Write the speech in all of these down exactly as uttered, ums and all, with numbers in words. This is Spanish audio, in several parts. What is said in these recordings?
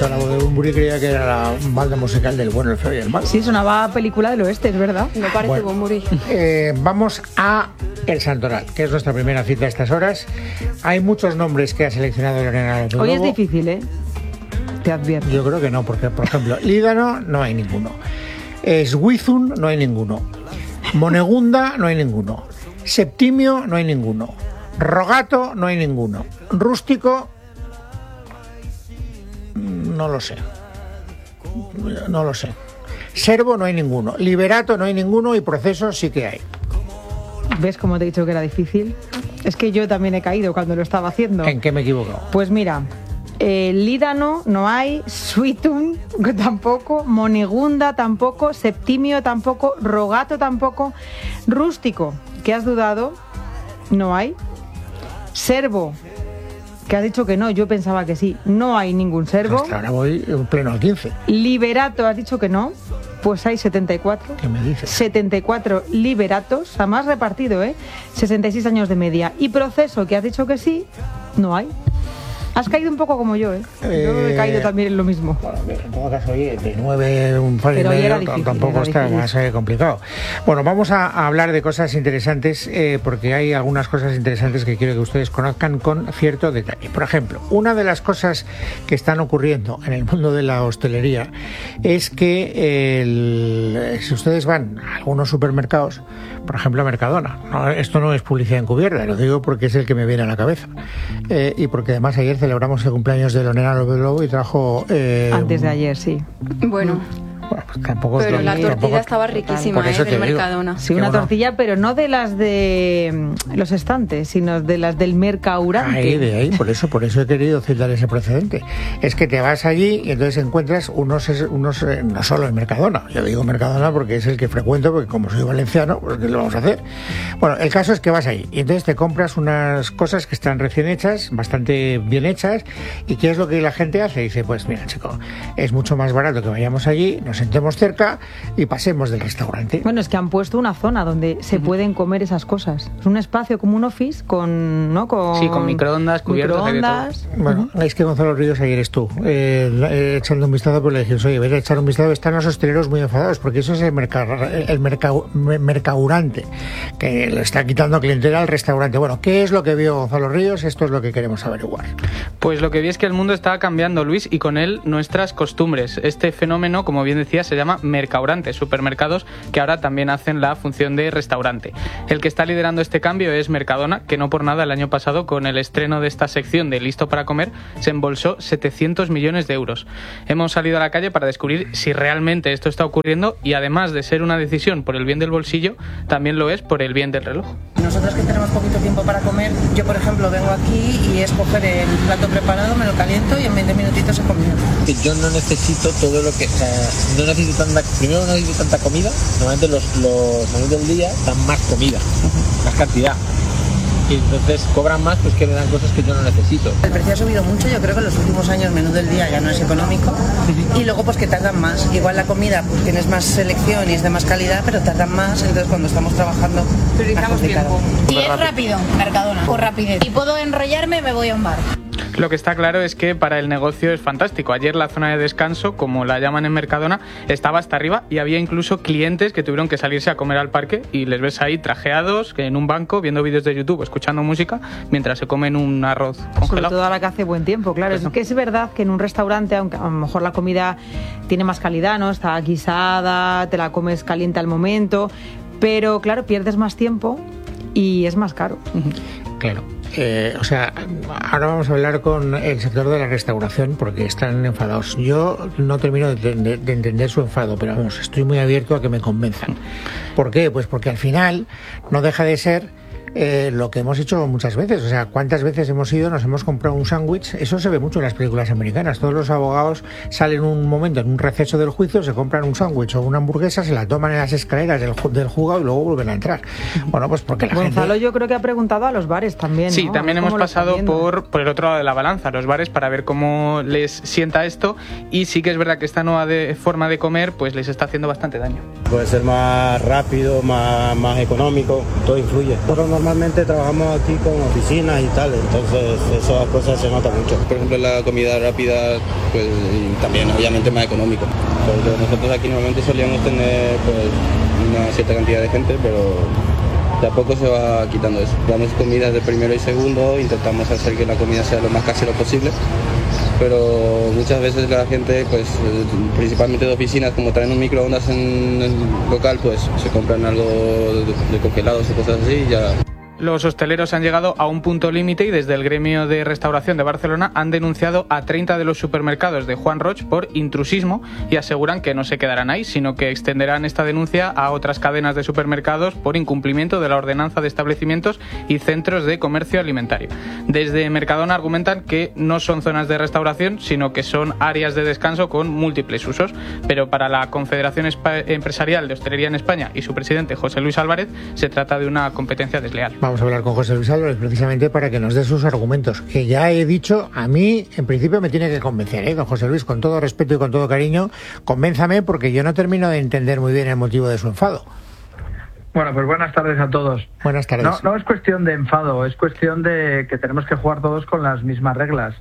La voz de Bunbury creía que era la banda musical del bueno, el feo y el malo. Sí, sonaba película del oeste, es verdad. Me parece Bueno, Bunbury. Eh, vamos a El Santoral, que es nuestra primera cita a estas horas. Hay muchos nombres que ha seleccionado Lorena López Hoy es Lobo. difícil, ¿eh? Te advierto. Yo creo que no, porque, por ejemplo, Lídano no hay ninguno. Esguizun no hay ninguno. Monegunda no hay ninguno. Septimio no hay ninguno. Rogato no hay ninguno. Rústico no lo sé. No lo sé. Servo no hay ninguno. Liberato no hay ninguno y Proceso sí que hay. ¿Ves cómo te he dicho que era difícil? Es que yo también he caído cuando lo estaba haciendo. ¿En qué me he equivocado? Pues mira, eh, Lídano no hay, Suitum tampoco, Monegunda tampoco, Septimio tampoco, Rogato tampoco, Rústico, que has dudado, no hay. Servo, que has dicho que no, yo pensaba que sí, no hay ningún servo. Hasta ahora voy en pleno al quince. Liberato, has dicho que no, pues hay setenta y cuatro. ¿Qué me dices? setenta y cuatro liberatos, además repartido, ¿eh? sesenta y seis años de media. Y Proceso, que has dicho que sí, no hay. Has caído un poco como yo, ¿eh? Eh, Yo he caído también en lo mismo. Bueno, en todo caso, oye, de nueve, un par y Pero hoy medio, era difícil, tampoco era está difícil. más eh, complicado. Bueno, vamos a, a hablar de cosas interesantes, eh, porque hay algunas cosas interesantes que quiero que ustedes conozcan con cierto detalle. Por ejemplo, una de las cosas que están ocurriendo en el mundo de la hostelería es que el, si ustedes van a algunos supermercados, por ejemplo a Mercadona, no, esto no es publicidad encubierta, lo digo porque es el que me viene a la cabeza, eh, y porque además ayer celebramos el cumpleaños de Lorena López Lobo y trajo... Eh, Antes de ayer, sí. Bueno, Bueno, pues tampoco es pero lo- la tortilla tampoco- estaba riquísima, por ¿eh? eso Del te digo. Mercadona. Sí, Que una bueno. tortilla, pero no de las de mm, los estantes, sino de las del mercaurante. Ahí, de ahí, por eso, por eso he querido citar ese precedente. Es que te vas allí y entonces encuentras unos, unos eh, no solo en Mercadona, yo digo Mercadona porque es el que frecuento, porque como soy valenciano, pues ¿qué lo vamos a hacer? Bueno, el caso es que vas ahí y entonces te compras unas cosas que están recién hechas, bastante bien hechas, y ¿qué es lo que la gente hace? Dice, pues mira, chico, es mucho más barato que vayamos allí, nos sentemos cerca y pasemos del restaurante. Bueno, es que han puesto una zona donde se pueden comer esas cosas. Es un espacio como un office con, ¿no? Con Sí, con microondas, cubiertos, hay de todo. microondas. Bueno, es que Gonzalo Ríos ayer eres tú, eh, eh, echando un vistazo, pero le dijimos, oye, ves a echar un vistazo, están los hosteleros muy enfadados, porque eso es el, merca, el merca, mercaurante, que le está quitando clientela al restaurante. Bueno, ¿qué es lo que vio Gonzalo Ríos? Esto es lo que queremos averiguar. Pues lo que vi es que el mundo está cambiando, Luis, y con él nuestras costumbres. Este fenómeno, como bien decía, se llama mercaurantes, supermercados que ahora también hacen la función de restaurante. El que está liderando este cambio es Mercadona, que no por nada el año pasado, con el estreno de esta sección de Listo para Comer, se embolsó setecientos millones de euros. Hemos salido a la calle para descubrir si realmente esto está ocurriendo y además de ser una decisión por el bien del bolsillo, también lo es por el bien del reloj. Nosotros que tenemos poquito tiempo para comer, yo por ejemplo vengo aquí y es coger el plato preparado, me lo caliento y en veinte minutitos he comido. Que yo no necesito todo lo que... O sea, no necesito tanta... Primero no necesito tanta comida. Normalmente los, los menús del día dan más comida, más cantidad. Y entonces cobran más, pues que me dan cosas que yo no necesito. El precio ha subido mucho, yo creo que en los últimos años el menú del día ya no es económico. Y luego pues que tardan más. Igual la comida pues tienes más selección y es de más calidad, pero tardan más, entonces cuando estamos trabajando Priorizamos complicado. tiempo. Y es rápido, Mercadona, por rapidez. Y puedo enrollarme, me voy a un bar. Lo que está claro es que para el negocio es fantástico. Ayer la zona de descanso, como la llaman en Mercadona, estaba hasta arriba y había incluso clientes que tuvieron que salirse a comer al parque y les ves ahí trajeados en un banco viendo vídeos de YouTube, escuchando música mientras se comen un arroz Sobre congelado. todo ahora que hace buen tiempo, claro. Pues no. Es que es verdad que en un restaurante, aunque a lo mejor la comida tiene más calidad, ¿no? Está guisada, te la comes caliente al momento, pero claro, pierdes más tiempo y es más caro. Claro. Eh, o sea, ahora vamos a hablar con el sector de la restauración porque están enfadados. Yo no termino de, de, de entender su enfado, pero vamos, estoy muy abierto a que me convenzan. ¿Por qué? Pues porque al final no deja de ser eh, lo que hemos hecho muchas veces. O sea, ¿cuántas veces hemos ido, nos hemos comprado un sándwich? Eso se ve mucho en las películas americanas. Todos los abogados salen un momento en un receso del juicio, se compran un sándwich o una hamburguesa, se la toman en las escaleras del, del juzgado y luego vuelven a entrar. Bueno, pues porque la Gonzalo gente... yo creo que ha preguntado a los bares también, Sí, ¿no? también ¿Cómo hemos lo están pasado viendo? por, por el otro lado de la balanza, los bares, para ver cómo les sienta esto, y sí que es verdad que esta nueva de, forma de comer pues les está haciendo bastante daño. Puede ser más rápido, más, más económico, todo influye. Nosotros no normalmente trabajamos aquí con oficinas y tal, entonces esas cosas se nota mucho. Por ejemplo, la comida rápida, pues y también obviamente más económico. Porque nosotros aquí normalmente solíamos tener pues una cierta cantidad de gente, pero de a poco se va quitando eso. Damos comidas de primero y segundo, intentamos hacer que la comida sea lo más casero posible, pero muchas veces la gente, pues principalmente de oficinas, como traen un microondas en el local, pues se compran algo de, de congelados o cosas así y ya. Los hosteleros han llegado a un punto límite y desde el gremio de restauración de Barcelona han denunciado a treinta de los supermercados de Juan Roig por intrusismo y aseguran que no se quedarán ahí, sino que extenderán esta denuncia a otras cadenas de supermercados por incumplimiento de la ordenanza de establecimientos y centros de comercio alimentario. Desde Mercadona argumentan que no son zonas de restauración, sino que son áreas de descanso con múltiples usos, pero para la Confederación Empresarial de Hostelería en España y su presidente José Luis Álvarez se trata de una competencia desleal. Vamos a hablar con José Luis Álvarez precisamente para que nos dé sus argumentos, que ya he dicho, a mí en principio me tiene que convencer, ¿eh? Don José Luis, con todo respeto y con todo cariño, convénzame porque yo no termino de entender muy bien el motivo de su enfado. Bueno, pues buenas tardes a todos. Buenas tardes. No, no es cuestión de enfado, es cuestión de que tenemos que jugar todos con las mismas reglas.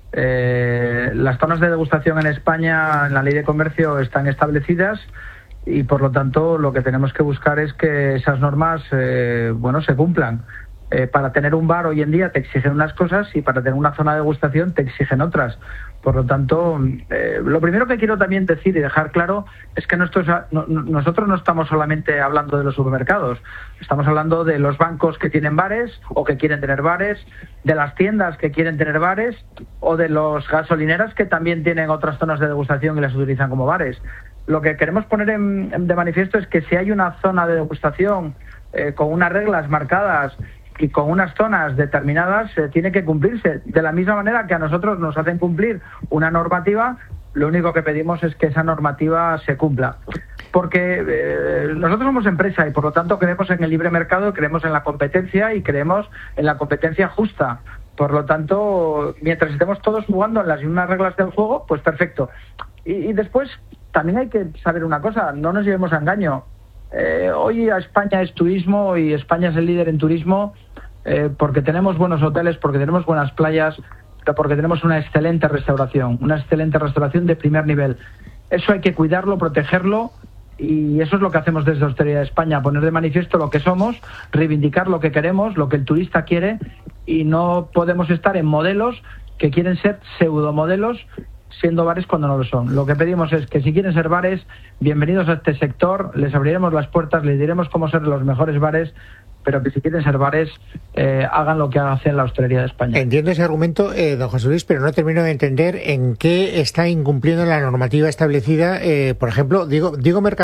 Eh, las zonas de degustación en España, en la ley de comercio, están establecidas y por lo tanto lo que tenemos que buscar es que esas normas eh, bueno, se cumplan. Eh, para tener un bar hoy en día te exigen unas cosas y para tener una zona de degustación te exigen otras. Por lo tanto, eh, lo primero que quiero también decir y dejar claro es que nosotros no, nosotros no estamos solamente hablando de los supermercados, estamos hablando de los bancos que tienen bares o que quieren tener bares, de las tiendas que quieren tener bares o de los gasolineras que también tienen otras zonas de degustación y las utilizan como bares. Lo que queremos poner en, en de manifiesto es que si hay una zona de degustación eh, con unas reglas marcadas y con unas zonas determinadas, eh, tiene que cumplirse. De la misma manera que a nosotros nos hacen cumplir una normativa, lo único que pedimos es que esa normativa se cumpla. Porque eh, nosotros somos empresa y por lo tanto creemos en el libre mercado, creemos en la competencia y creemos en la competencia justa. Por lo tanto, mientras estemos todos jugando en las mismas reglas del juego, pues perfecto. Y, y después también hay que saber una cosa, no nos llevemos a engaño. Eh, hoy España es turismo y España es el líder en turismo eh, porque tenemos buenos hoteles, porque tenemos buenas playas, pero porque tenemos una excelente restauración, una excelente restauración de primer nivel. Eso hay que cuidarlo, protegerlo y eso es lo que hacemos desde Hostelería de España, poner de manifiesto lo que somos, reivindicar lo que queremos, lo que el turista quiere y no podemos estar en modelos que quieren ser pseudomodelos siendo bares cuando no lo son. Lo que pedimos es que si quieren ser bares, bienvenidos a este sector, les abriremos las puertas, les diremos cómo ser los mejores bares, pero que si quieren ser bares, eh, hagan lo que hace la Hostelería de España. Entiendo ese argumento, eh, don José Luis, pero no termino de entender en qué está incumpliendo la normativa establecida, eh, por ejemplo, digo, digo mercado